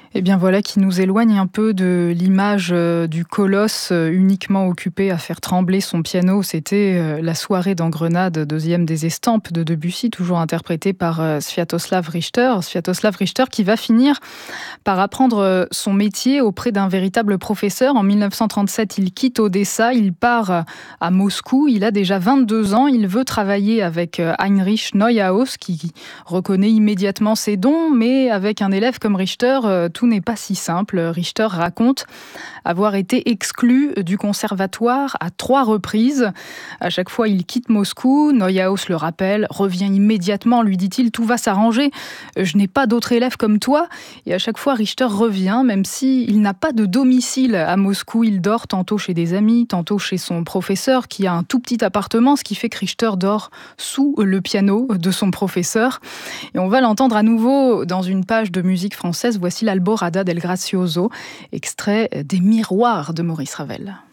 Eh bien voilà qui nous éloigne un peu de l'image du colosse uniquement occupé à faire trembler son piano. C'était la soirée dans Grenade, deuxième des estampes de Debussy, toujours interprétée par Sviatoslav Richter. Sviatoslav Richter qui va finir par apprendre son métier auprès d'un véritable professeur. En 1937, il quitte Odessa, il part à Moscou. Il a déjà 22 ans. Il veut travailler avec Heinrich Neuhaus qui reconnaît immédiatement ses dons, mais avec un élève comme Richter, tout n'est pas si simple. Richter raconte avoir été exclu du conservatoire à 3 reprises. À chaque fois, il quitte Moscou. Neuhaus le rappelle, revient immédiatement, lui dit-il, tout va s'arranger. Je n'ai pas d'autres élèves comme toi. Et à chaque fois, Richter revient, même s'il n'a pas de domicile à Moscou. Il dort tantôt chez des amis, tantôt chez son professeur qui a un tout petit appartement, ce qui fait que Richter dort sous le piano de son professeur. Et on va l'entendre à nouveau dans une page de musique française. Voici l'Alborada del Gracioso, extrait des Miroirs de Maurice Ravel.